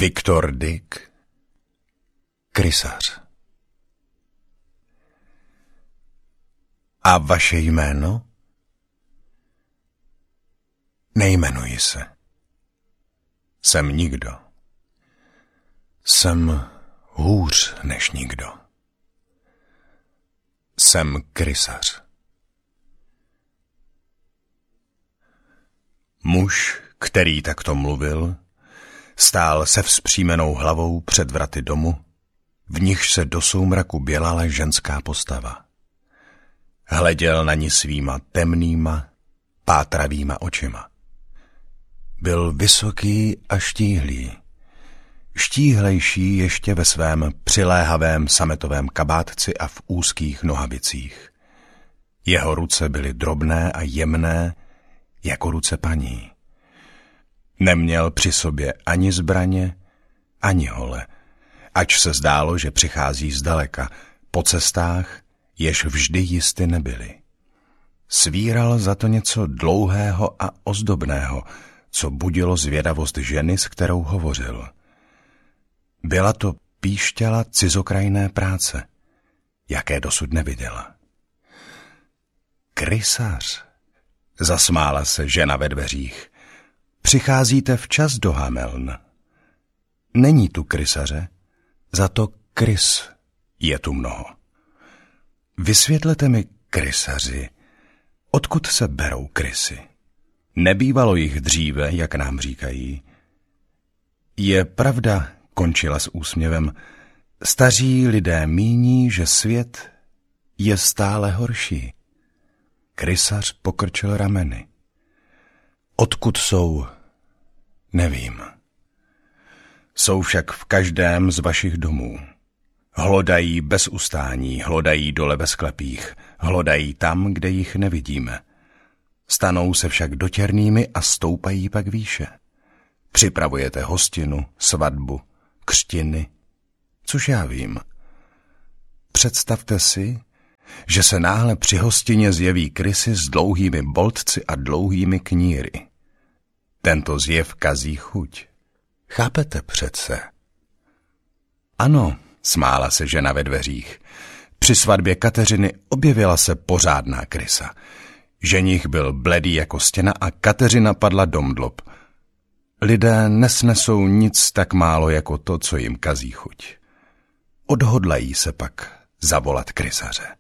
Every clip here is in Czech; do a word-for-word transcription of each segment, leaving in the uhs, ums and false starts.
Viktor Dyk, Krysař. A vaše jméno? Nejmenuji se. Jsem nikdo. Jsem hůř než nikdo. Jsem krysař. Muž, který takto mluvil, stál se vzpřímenou hlavou před vraty domu, v nichž se do soumraku bělala ženská postava. Hleděl na ní svýma temnýma, pátravýma očima. Byl vysoký a štíhlý, štíhlejší ještě ve svém přiléhavém sametovém kabátci a v úzkých nohavicích. Jeho ruce byly drobné a jemné, jako ruce paní. Neměl při sobě ani zbraně, ani hole, ač se zdálo, že přichází zdaleka, po cestách, jež vždy jisty nebyly. Svíral za to něco dlouhého a ozdobného, co budilo zvědavost ženy, s kterou hovořil. Byla to píšťala cizokrajné práce, jaké dosud neviděla. Krysař, zasmála se žena ve dveřích, přicházíte včas do Hameln. Není tu krysaře, za to krys je tu mnoho. Vysvětlete mi, krysaři, odkud se berou krysy? Nebývalo jich dříve, jak nám říkají. Je pravda, končila s úsměvem, staří lidé míní, že svět je stále horší. Krysař pokrčil rameny. Odkud jsou, nevím. Jsou však v každém z vašich domů. Hlodají bez ustání, hlodají dole ve sklepích, hlodají tam, kde jich nevidíme. Stanou se však dotěrnými a stoupají pak výše. Připravujete hostinu, svatbu, křtiny, což já vím. Představte si, že se náhle při hostině zjeví krysy s dlouhými boltci a dlouhými kníry. Tento zjev kazí chuť. Chápete přece? Ano, smála se žena ve dveřích. Při svatbě Kateřiny objevila se pořádná krysa. Ženich byl bledý jako stěna a Kateřina padla do mdlob. Lidé nesnesou nic tak málo jako to, co jim kazí chuť. Odhodlají se pak zavolat krysaře.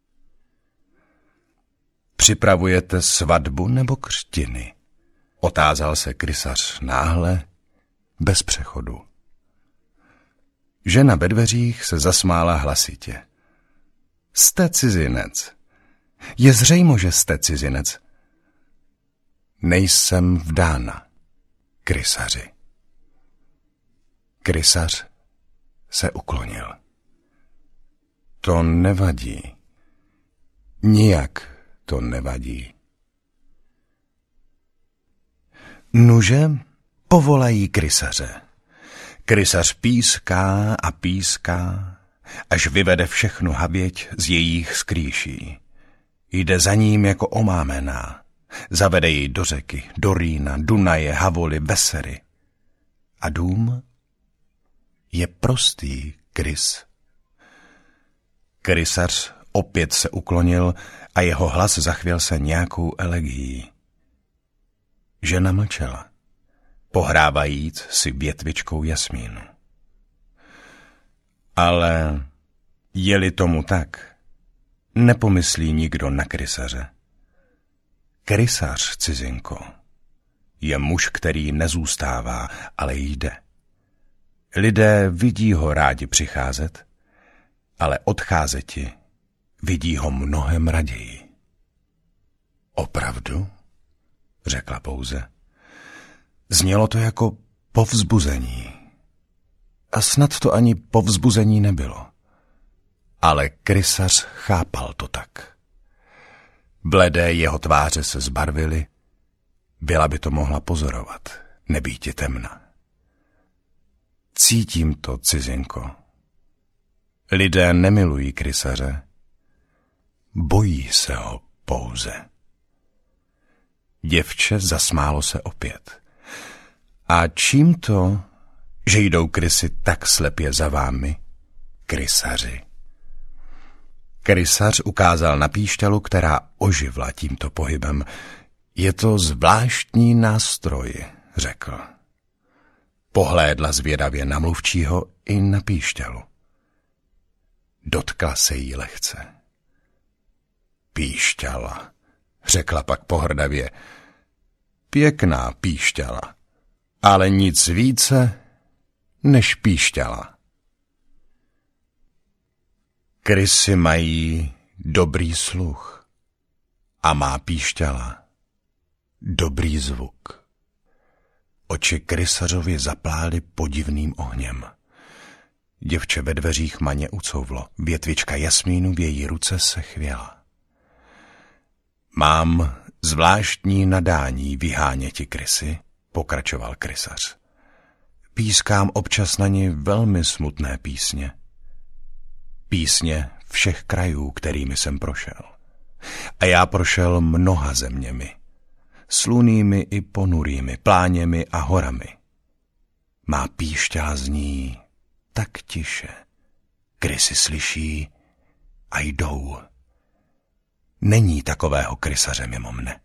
Připravujete svatbu nebo křtiny? Otázal se krysař náhle, bez přechodu. Žena ve dveřích se zasmála hlasitě. Jste cizinec. Je zřejmo, že jste cizinec. Nejsem vdána, krysaři. Krysař se uklonil. To nevadí. Nijak to nevadí. Nuže, povolají krysaře. Krysař píská a píská, až vyvede všechnu haběť z jejich skrýší. Jde za ním jako omámená. Zavede jej do řeky, do Rýna, Dunaje, Havoly, Vesery. A dům je prostý krys. Krysař opět se uklonil a jeho hlas zachvěl se nějakou elegií. Žena mlčela, pohrávajíc si větvičkou jasmínu. Ale je-li tomu tak, nepomyslí nikdo na krysaře. Krysař, cizinko, je muž, který nezůstává, ale jde. Lidé vidí ho rádi přicházet, ale odcházeti vidí ho mnohem raději. Opravdu? Řekla pouze. Znělo to jako povzbuzení. A snad to ani povzbuzení nebylo. Ale krysař chápal to tak. Bledé jeho tváře se zbarvily, byla by to mohla pozorovat, nebýti temna. Cítím to, cizinko. Lidé nemilují krysaře, bojí se ho pouze. Děvče zasmálo se opět. A čím to, že jdou krysy tak slepě za vámi, krysaři. Krysař ukázal na píšťalu, která oživla tímto pohybem. Je to zvláštní nástroj, řekl. Pohlédla zvědavě na mluvčího i na píšťalu. Dotkla se jí lehce. Píšťala, řekla pak pohrdavě. Pěkná píšťala, ale nic více než píšťala. Krysy mají dobrý sluch a má píšťala dobrý zvuk. Oči krysařovi zaplály podivným ohněm. Děvče ve dveřích maně ucouvlo, větvička jasmínu v její ruce se chvěla. Mám zvláštní nadání vyháněti krysy, pokračoval krysař. Pískám občas na ni velmi smutné písně. Písně všech krajů, kterými jsem prošel. A já prošel mnoha zeměmi. Slunými i ponurými, pláněmi a horami. Má píšťala zní tak tiše. Krysy slyší a jdou. Není takového krysaře mimo mne.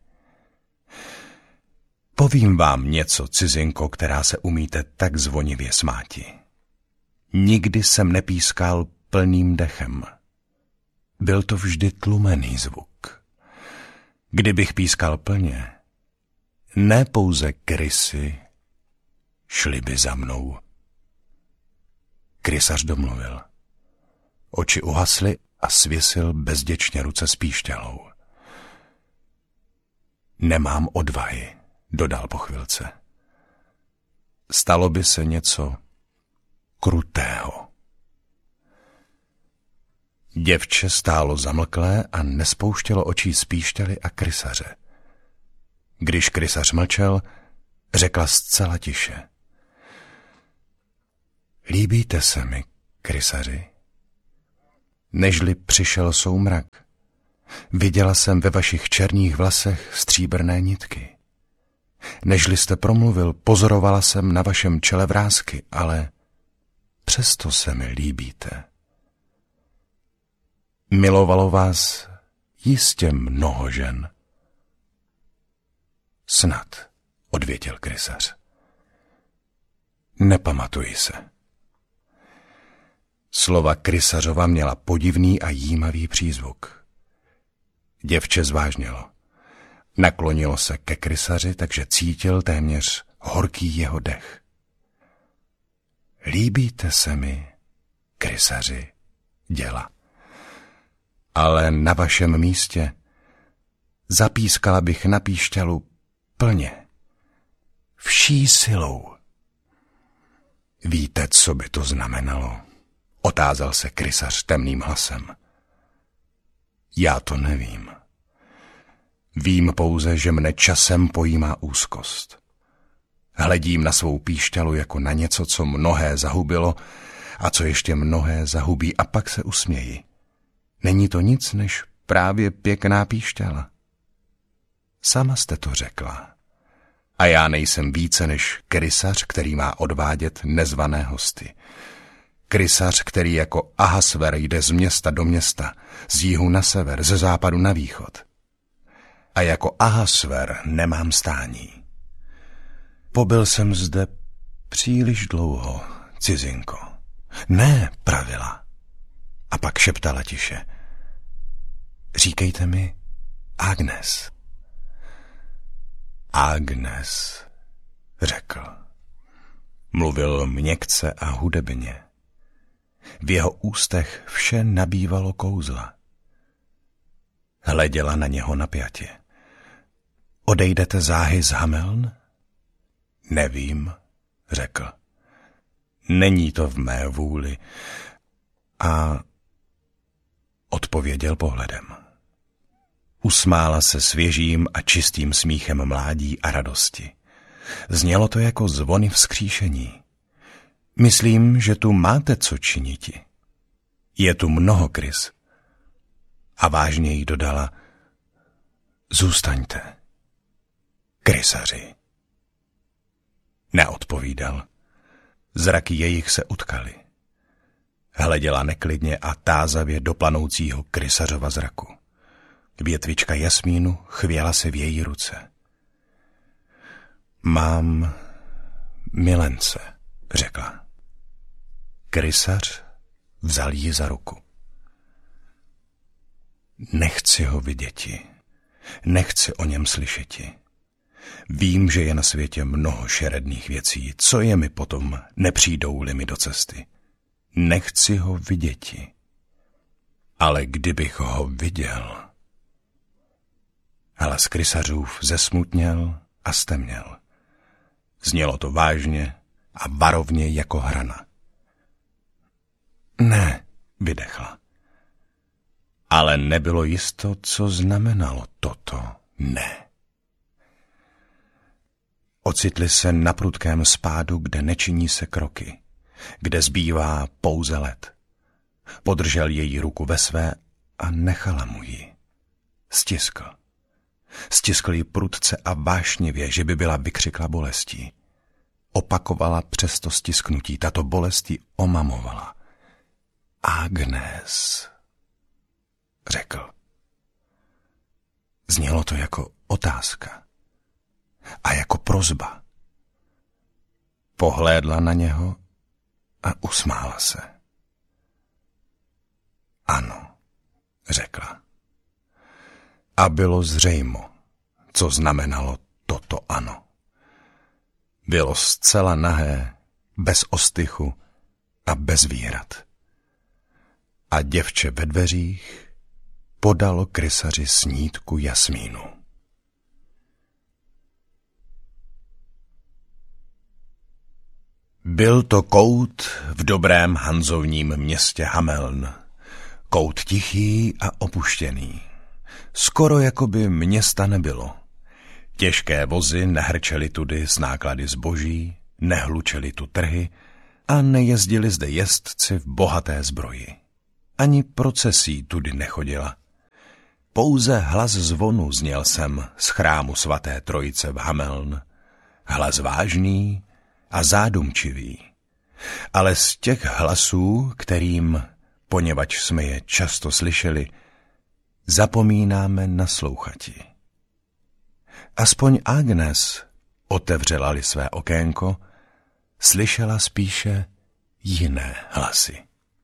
Povím vám něco, cizinko, která se umíte tak zvonivě smáti. Nikdy jsem nepískal plným dechem. Byl to vždy tlumený zvuk. Kdybych pískal plně, ne pouze krysy šly by za mnou. Krysař domluvil. Oči uhasly a svěsil bezděčně ruce s píšťalou. Nemám odvahy, dodal po chvilce. Stalo by se něco krutého. Děvče stálo zamlklé a nespouštělo očí z píšťaly a krysaře. Když krysař mlčel, řekla zcela tiše. Líbíte se mi, krysaři? Nežli přišel soumrak, viděla jsem ve vašich černých vlasech stříbrné nitky. Nežli jste promluvil, pozorovala jsem na vašem čele vrásky, ale přesto se mi líbíte. Milovalo vás jistě mnoho žen. Snad, odvětil krysař. Nepamatuji se. Slova krysařova měla podivný a jímavý přízvuk. Děvče zvážnilo. Naklonilo se ke krysaři, takže cítil téměř horký jeho dech. Líbíte se mi, krysaři, děla. Ale na vašem místě zapískala bych na píšťalu plně, vší silou. Víte, co by to znamenalo? Otázal se krysař temným hlasem. Já to nevím. Vím pouze, že mne časem pojímá úzkost. Hledím na svou píšťalu jako na něco, co mnohé zahubilo a co ještě mnohé zahubí, a pak se usměji. Není to nic než právě pěkná píšťala. Sama jste to řekla. A já nejsem více než krysař, který má odvádět nezvané hosty. Krysař, který jako Ahasver jde z města do města, z jihu na sever, ze západu na východ. A jako Ahasver nemám stání. Pobyl jsem zde příliš dlouho, cizinko. Ne, pravila. A pak šeptala tiše. Říkejte mi Agnes. Agnes, řekl. Mluvil měkce a hudebně. V jeho ústech vše nabývalo kouzla. Hleděla na něho napjatě. Odejdete záhy z Hameln? Nevím, řekl. Není to v mé vůli. A odpověděl pohledem. Usmála se svěžím a čistým smíchem mládí a radosti. Znělo to jako zvony vzkříšení. Myslím, že tu máte co činiti. Je tu mnoho krys. A vážně jí dodala, zůstaňte, krysaři. Neodpovídal. Zraky jejich se utkaly. Hleděla neklidně a tázavě do planoucího Krysařova zraku. Větvička jasmínu chvěla se v její ruce. Mám milence, řekla. Krysař vzal ji za ruku. Nechci ho viděti, nechci o něm slyšeti. Vím, že je na světě mnoho šeredných věcí, co je mi potom, nepřijdou-li mi do cesty. Nechci ho viděti. Ale kdybych ho viděl... Hlas Krysařův zesmutněl a stemněl. Znělo to vážně a varovně jako hrana. Ne, vydechla. Ale nebylo jisto, co znamenalo toto ne. Ocitli se na prudkém spádu, kde nečiní se kroky, kde zbývá pouze led. Podržel její ruku ve své a nechala mu ji. Stiskl. Stiskl ji prudce a vášnivě, že by byla vykřikla bolestí. Opakovala přesto stisknutí, tato bolest ji omamovala. Agnes, řekl. Znělo to jako otázka a jako prosba. Pohlédla na něho a usmála se. Ano, řekla. A bylo zřejmo, co znamenalo toto ano. Bylo zcela nahé, bez ostychu a bez výhrad. A děvče ve dveřích podalo Krysaři snídku jasmínu. Byl to kout v dobrém hanzovním městě Hameln. Kout tichý a opuštěný. Skoro jako by města nebylo. Těžké vozy nehrčely tudy s náklady zboží, nehlučely tu trhy a nejezdili zde jezdci v bohaté zbroji. Ani procesí tudy nechodila. Pouze hlas zvonu zněl sem z chrámu svaté Trojice v Hameln. Hlas vážný a zádumčivý. Ale z těch hlasů, kterým, poněvadž jsme je často slyšeli, zapomínáme naslouchati. Aspoň Agnes, otevřela-li své okénko, slyšela spíše jiné hlasy.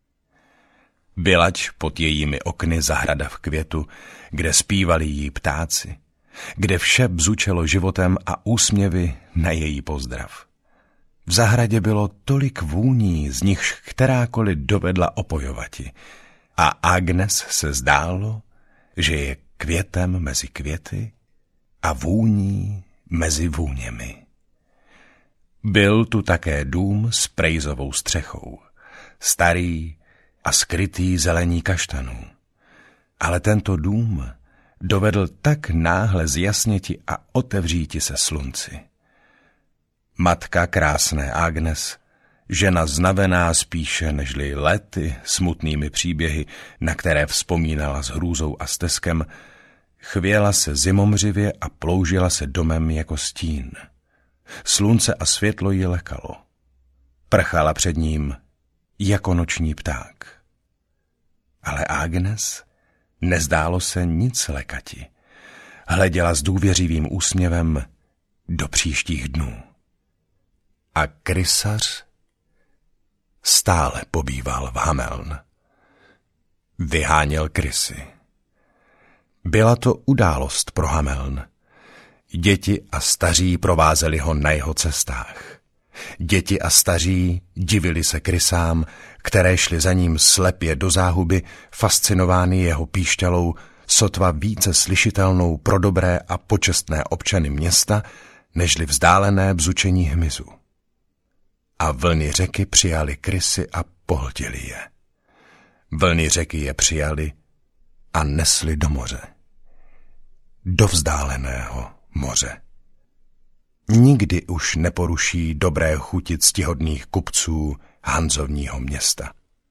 Bylač pod jejími okny zahrada v květu, kde zpívali jí ptáci, kde vše bzučelo životem a úsměvy na její pozdrav. V zahradě bylo tolik vůní, z nichž kterákoliv dovedla opojovati, a Agnes se zdálo, že je květem mezi květy a vůní mezi vůněmi. Byl tu také dům s prejzovou střechou, starý a skrytý zelení kaštanů. Ale tento dům dovedl tak náhle zjasněti a otevříti se slunci. Matka krásné Agnes, žena znavená spíše nežli lety smutnými příběhy, na které vzpomínala s hrůzou a steskem, chvěla se zimomřivě a ploužila se domem jako stín. Slunce a světlo ji lekalo. Prchala před ním jako noční pták. Ale Agnes nezdálo se nic lekati. Hleděla s důvěřivým úsměvem do příštích dnů. A Krysař stále pobýval v Hameln. Vyháněl krysy. Byla to událost pro Hameln. Děti a staří provázeli ho na jeho cestách. Děti a staří divili se krysám, které šly za ním slepě do záhuby, fascinovány jeho píšťalou, sotva více slyšitelnou pro dobré a počestné občany města, nežli vzdálené bzučení hmyzu. A vlny řeky přijali krysy a pohltili je. Vlny řeky je přijali a nesli do moře. Do vzdáleného moře. Nikdy už neporuší dobré chuti ctihodných kupců hanzovního města.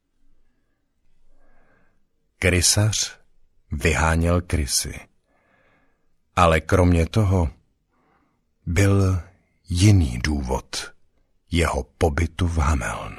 Krysař vyháněl krysy. Ale kromě toho byl jiný důvod jeho pobytu v Hameln.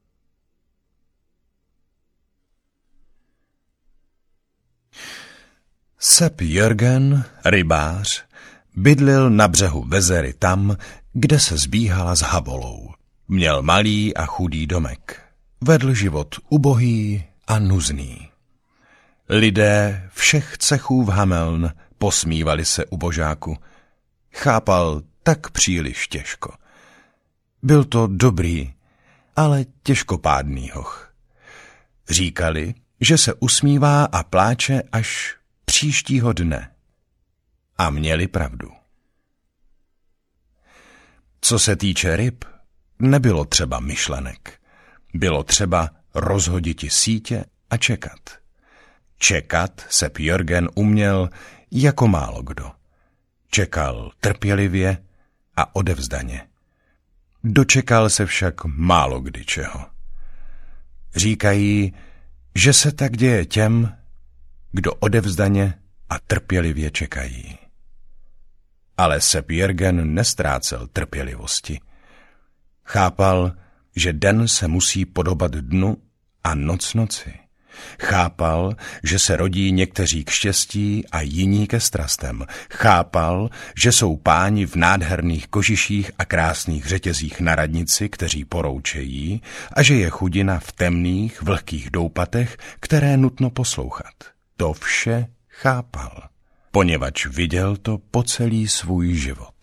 Sepp Jörgen, rybář, bydlil na břehu Vezery tam, kde se zbíhala s Havolou. Měl malý a chudý domek. Vedl život ubohý a nuzný. Lidé všech cechů v Hameln posmívali se ubožáku. Chápal tak příliš těžko. Byl to dobrý, ale těžkopádný hoch. Říkali, že se usmívá a pláče až příštího dne. A měli pravdu. Co se týče ryb, nebylo třeba myšlenek. Bylo třeba rozhoditi sítě a čekat. Čekat Sepp Jörgen uměl jako málo kdo. Čekal trpělivě a odevzdaně. Dočekal se však málo kdy čeho. Říkají, že se tak děje těm, kdo odevzdaně a trpělivě čekají. Ale Sepp Jörgen nestrácel trpělivosti. Chápal, že den se musí podobat dnu a noc noci. Chápal, že se rodí někteří k štěstí a jiní ke strastem. Chápal, že jsou páni v nádherných kožiších a krásných řetězích na radnici, kteří poroučejí, a že je chudina v temných, vlhkých doupatech, které nutno poslouchat. To vše chápal, poněvadž viděl to po celý svůj život.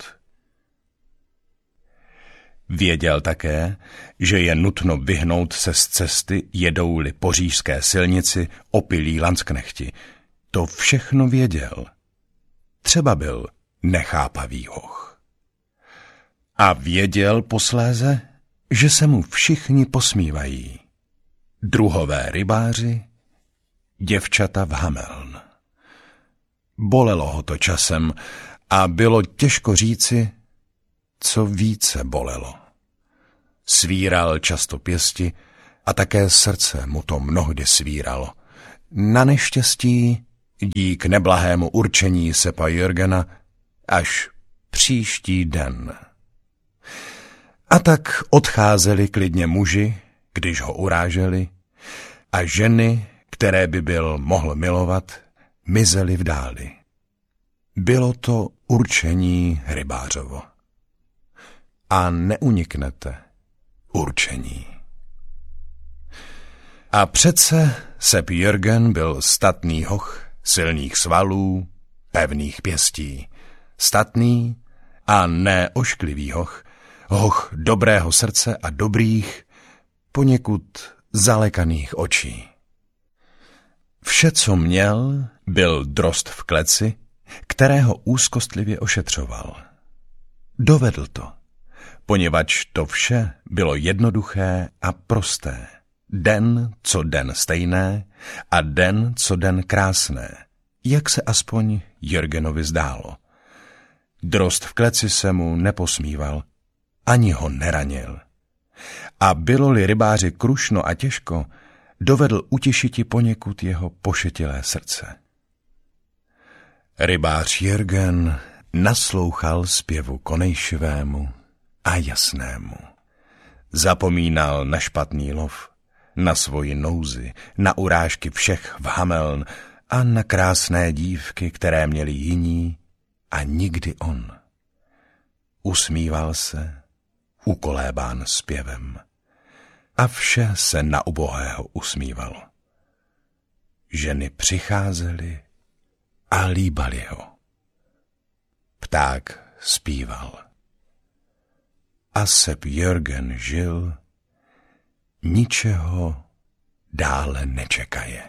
Věděl také, že je nutno vyhnout se z cesty, jedou-li po říšské silnici opilí lansknechti. To všechno věděl. Třeba byl nechápavý hoch. A věděl posléze, že se mu všichni posmívají. Druhové rybáři, děvčata v Hameln. Bolelo ho to časem a bylo těžko říci, co více bolelo. Svíral často pěsti a také srdce mu to mnohdy svíralo. Na neštěstí, dík neblahému určení Seppa Jörgena, až příští den. A tak odcházeli klidně muži, když ho uráželi, a ženy, které by byl mohl milovat, mizely v dáli. Bylo to určení rybářovo. A neuniknete určení. A přece Sepp Jörgen byl statný hoch, silných svalů, pevných pěstí. Statný a ne ošklivý hoch, hoch dobrého srdce a dobrých, poněkud zalekaných očí. Vše, co měl, byl drost v kleci, kterého úzkostlivě ošetřoval. Dovedl to, poněvadž to vše bylo jednoduché a prosté. Den co den stejné a den co den krásné, jak se aspoň Jörgenovi zdálo. Drost v kleci se mu neposmíval, ani ho neranil. A bylo-li rybáři krušno a těžko, dovedl utěšiti poněkud jeho pošetilé srdce. Rybář Jörgen naslouchal zpěvu konejšivému a jasnému. Zapomínal na špatný lov, na svoji nouzi, na urážky všech v Hameln a na krásné dívky, které měli jiní a nikdy on. Usmíval se, ukolébán zpěvem. A vše se na ubohého usmívalo. Ženy přicházely a líbali ho. Pták zpíval. A Sepp Jörgen žil, ničeho dále nečekaje.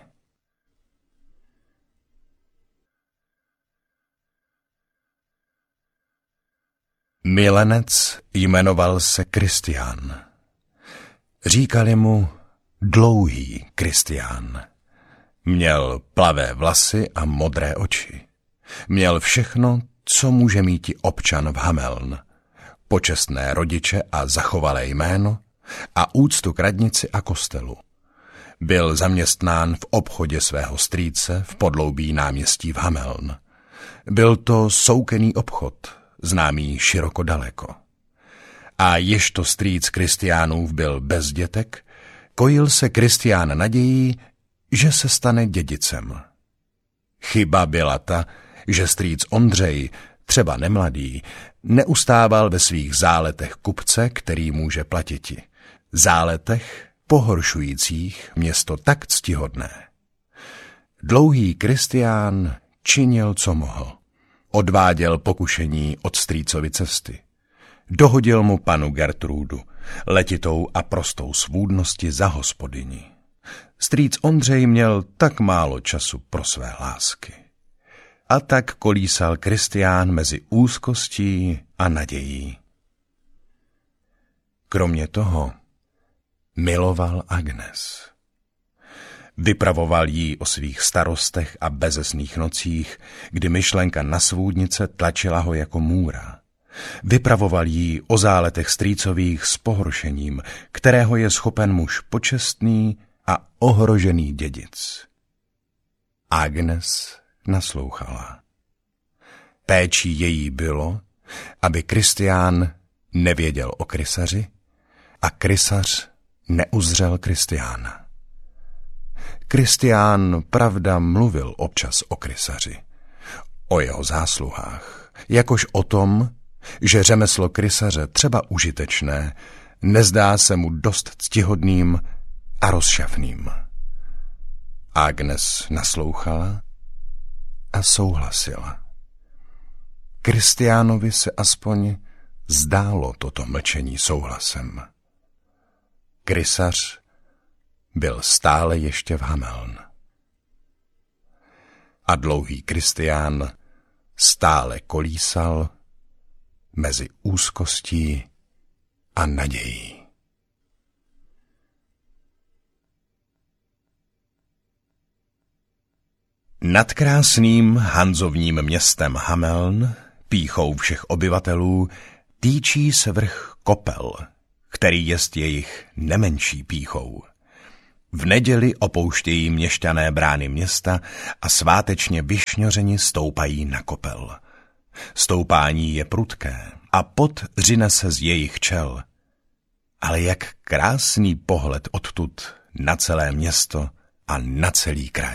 Milenec jmenoval se Kristián. Říkali mu dlouhý Kristián. Měl plavé vlasy a modré oči. Měl všechno, co může míti občan v Hameln. Počestné rodiče a zachovalé jméno a úctu k radnici a kostelu. Byl zaměstnán v obchodě svého strýce v podloubí náměstí v Hameln. Byl to soukenný obchod, známý široko daleko. a ježto strýc Kristiánův byl bez dětek, kojil se Kristián nadějí, že se stane dědicem. Chyba byla ta, že strýc Ondřej, třeba nemladý, neustával ve svých záletech kupce, který může platiti. Záletech pohoršujících město tak ctihodné. Dlouhý Kristián činil, co mohl. Odváděl pokušení od strýcovi cesty. Dohodil mu panu Gertrúdu, letitou a prostou svůdnosti za hospodyni. Strýc Ondřej měl tak málo času pro své lásky. A tak kolísal Kristián mezi úzkostí a nadějí. Kromě toho miloval Agnes. Vypravoval jí o svých starostech a bezesných nocích, kdy myšlenka na svůdnice tlačila ho jako můra. Vypravoval jí o záletech strýcových s pohoršením, kterého je schopen muž počestný a ohrožený dědic. Agnes naslouchala. Péčí její bylo, aby Kristián nevěděl o krysaři a krysař neuzřel Kristiána. Kristián, pravda, mluvil občas o krysaři, o jeho zásluhách, jakož o tom, že řemeslo krysaře třeba užitečné, nezdá se mu dost ctihodným a rozšafným. Agnes naslouchala a souhlasila. Kristiánovi se aspoň zdálo toto mlčení souhlasem. Krysař byl stále ještě v Hameln. A dlouhý Kristián stále kolísal mezi úzkostí a nadějí. Nad krásným hanzovním městem Hameln, pýchou všech obyvatelů, týčí se vrch Kopel, který jest jejich nemenší pýchou. V neděli opouštějí měšťané brány města a svátečně vyšňořeni stoupají na Kopel. Stoupání je prudké a pot řine se z jejich čel. Ale jak krásný pohled odtud na celé město a na celý kraj.